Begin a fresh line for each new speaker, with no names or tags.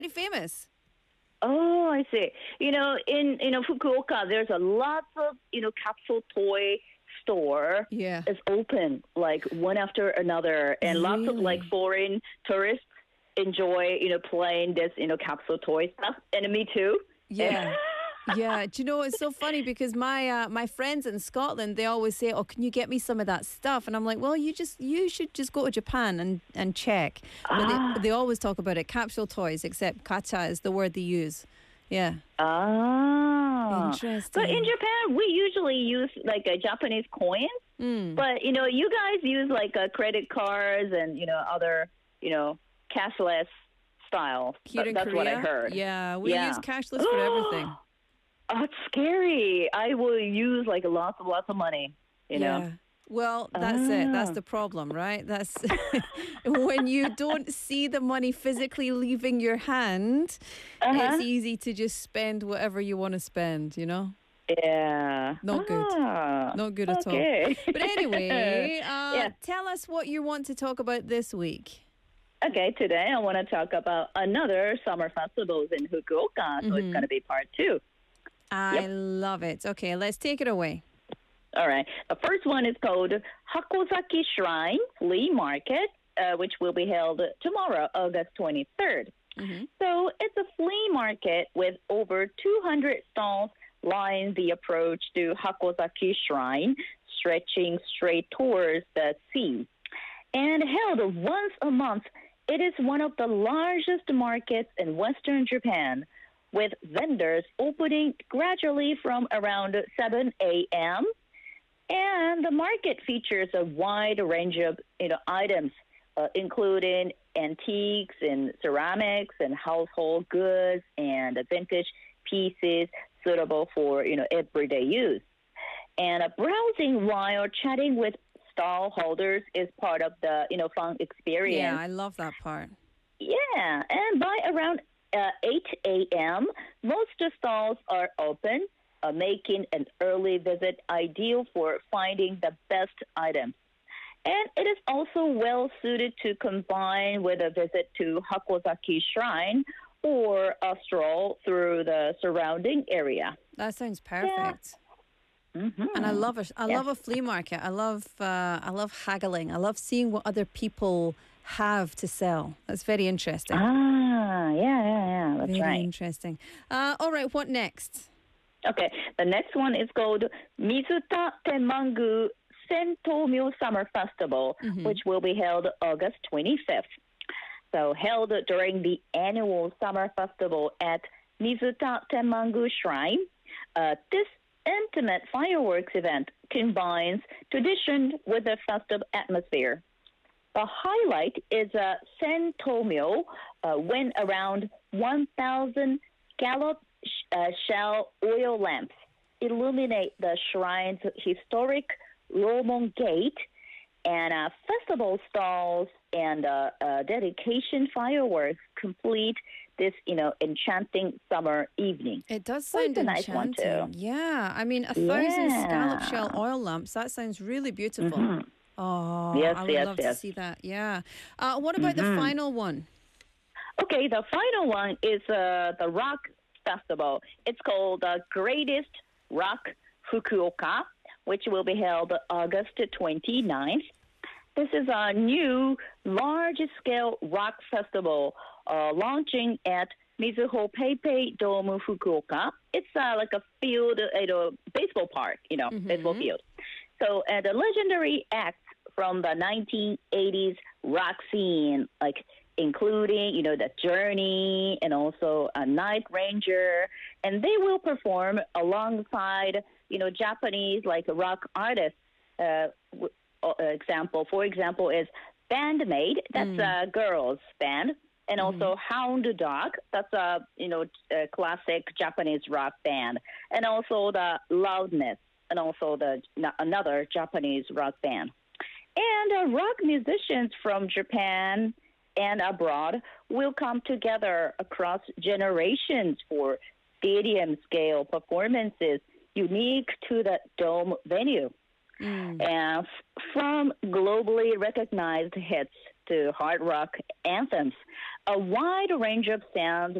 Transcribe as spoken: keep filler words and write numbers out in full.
Pretty famous.
Oh, I see. You know, in you know Fukuoka, there's a lot of you know capsule toy store
Yeah.
is open like one after another, and lots of like
Really?
foreign tourists enjoy you know playing this you know capsule toy stuff, and me too.
Yeah. Yeah, do you know it's so funny because my uh, my friends in Scotland they always say, "Oh, can you get me some of that stuff?" And I'm like, "Well, you just you should just go to Japan and, and check." But they
Ah,
they always talk about it, capsule toys, except kacha is the word they use. Yeah,
ah. But in
interesting.
Japan, we usually use like a Japanese coins.
Mm.
But you know, you guys use like uh, credit cards and you know other you know cashless style.
Here
Th-
in
that's what I
Korea,
heard.
yeah, we use
Yeah.
cashless for everything.
Oh, it's scary. I will use like lots of lots of money. You know.
Yeah. Well, that's it. That's
Ah.
the problem, right? That's when you don't see the money physically leaving your hand,
Uh
it's
huh.
easy to just spend whatever you want to spend, you know?
Yeah.
Not good.
Ah.
Not good at all.
Okay.
But anyway, uh,
Yeah.
tell us what you want to talk about this week.
Okay. Today I want to talk about another summer festivals in Fukuoka. So it's going to be part two.
I love it. Okay, let's take it away.
All right. The first one is called Hakozaki Shrine Flea Market, uh, which will be held tomorrow, August twenty-third. So it's a flea market with over two hundred stalls lining the approach to Hakozaki Shrine, stretching straight towards the sea. And held once a month, it is one of the largest markets in Western Japan, with vendors opening gradually from around seven a.m. And the market features a wide range of you know items, uh, including antiques and ceramics and household goods and vintage pieces suitable for you know everyday use. And uh, browsing while chatting with stall holders is part of the you know fun
Yeah,
experience.
I love that part.
Yeah, and by around uh, eight a.m., most stalls are open, uh, making an early visit ideal for finding the best items. And it is also well suited to combine with a visit to Hakozaki Shrine or a stroll through the surrounding area.
That sounds perfect. And I love it. I
Yes.
love a flea market. I love uh, I love haggling. I love seeing what other people have to sell. That's very interesting.
Ah, yeah, yeah, yeah, that's
Very
right.
interesting. Uh, all right, what next?
Okay, the next one is called Mizuta Tenmangu Sentomyo Summer Festival, which will be held August twenty-fifth. So held during the annual summer festival at Mizuta Tenmangu Shrine. Uh, this intimate fireworks event combines tradition with a festive atmosphere. The highlight is a Sentomyo, uh, when around one thousand scallop uh, shell oil lamps illuminate the shrine's historic Romon Gate, and uh, festival stalls and uh, uh, dedication fireworks complete this, you know, enchanting summer evening.
It does
So it's
sound
a nice one,
enchanting.
too.
Yeah, I mean, a thousand scallop
Yeah.
shell oil lamps. That sounds really beautiful.
Mhm.
Oh,
Yes,
I would
yes,
love to
yes.
see that. Yeah. Uh, what about the final one?
Okay, the final one is uh, the Rock Festival. It's called the Greatest Rock Fukuoka, which will be held August twenty-ninth. This is a new large-scale rock festival uh, launching at Mizuho PayPay Dome Fukuoka. It's uh, like a field, you know, baseball park, you know, baseball field. So uh, the legendary acts from the nineteen eighties rock scene, like including, you know, The Journey and also a Night Ranger, and they will perform alongside, you know, Japanese like rock artists. Uh, w- uh, example, for example, is Bandmaid. That's a girls band. And also Hound Dog, that's a you know a classic Japanese rock band, and also the Loudness, and also the another Japanese rock band, and uh, rock musicians from Japan and abroad will come together across generations for stadium scale performances unique to the dome venue. And f- from globally recognized hits to hard rock anthems, a wide range of sounds